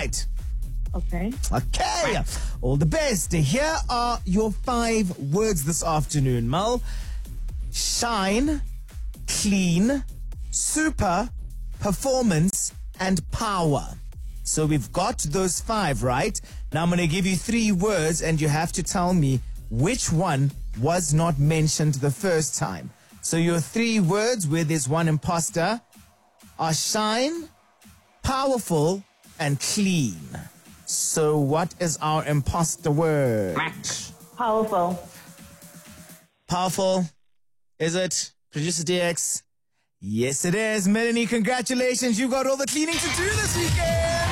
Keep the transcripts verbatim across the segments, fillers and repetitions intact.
right? Okay. Okay. All the best. Here are your five words this afternoon, Mal. Shine, clean, super, performance, and power. So we've got those five, right? Now I'm going to give you three words and you have to tell me which one was not mentioned the first time. So your three words, where there's one imposter, are shine, powerful, and clean. So what is our imposter word? Powerful. Powerful. Is it? Producer D X? Yes, it is. Melanie, congratulations. You got all the cleaning to do this weekend.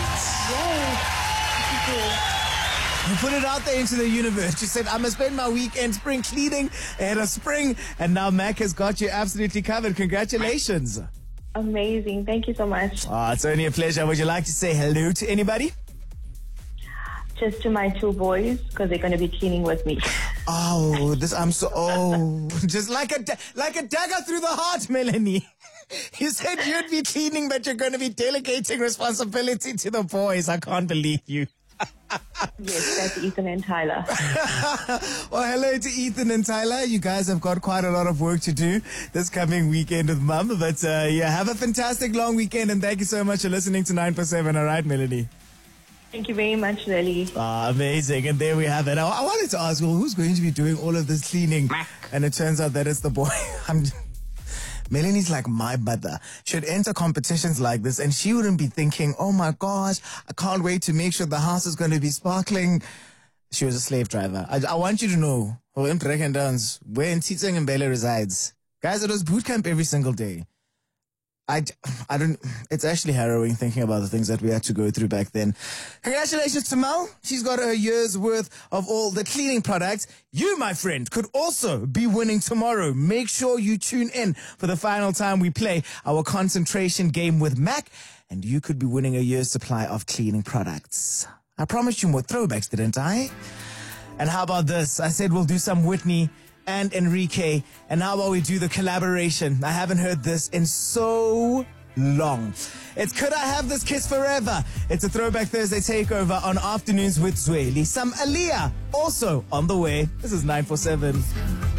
You put it out there into the universe. You said, I'm going to spend my weekend spring cleaning and a spring. And now Mac has got you absolutely covered. Congratulations. Amazing. Thank you so much. Oh, it's only a pleasure. Would you like to say hello to anybody? Just to my two boys, because they're going to be cleaning with me. Oh, this, I'm so, oh, just like a, like a dagger through the heart, Melanie. You said you'd be cleaning, but you're going to be delegating responsibility to the boys. I can't believe you. Yes, that's Ethan and Tyler. Well, hello to Ethan and Tyler. You guys have got quite a lot of work to do this coming weekend with Mum. But uh, yeah, have a fantastic long weekend, and thank you so much for listening to nine four seven. All right, Melanie? Thank you very much, Lily. Ah, amazing. And there we have it. I, I wanted to ask, well, who's going to be doing all of this cleaning? And it turns out that it's the boy. I'm Melanie's like my mother. She'd enter competitions like this and she wouldn't be thinking, oh my gosh, I can't wait to make sure the house is going to be sparkling. She was a slave driver. I, I want you to know, where in Dance, where Ntitseng and Bela resides. Guys, it was boot camp every single day. I, I don't, it's actually harrowing thinking about the things that we had to go through back then. Congratulations to Mel. She's got her year's worth of all the cleaning products. You, my friend, could also be winning tomorrow. Make sure you tune in for the final time we play our concentration game with Mac, and you could be winning a year's supply of cleaning products. I promised you more throwbacks, didn't I? And how about this? I said we'll do some Whitney and Enrique, and how about we do the collaboration? I haven't heard this in so long. It's Could I Have This Kiss Forever? It's a Throwback Thursday takeover on Afternoons with Zweli. Some Aaliyah also on the way. This is nine four seven.